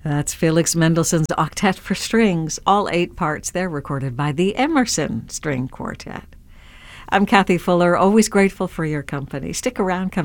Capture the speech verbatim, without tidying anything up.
That's Felix Mendelssohn's Octet for Strings, all eight parts. They're recorded by the Emerson String Quartet. I'm Kathy Fuller, always grateful for your company. Stick around. Come